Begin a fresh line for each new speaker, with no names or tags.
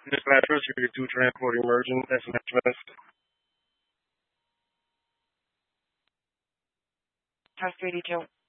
Dispatchers, you do transport emergent SMS.
Test 32.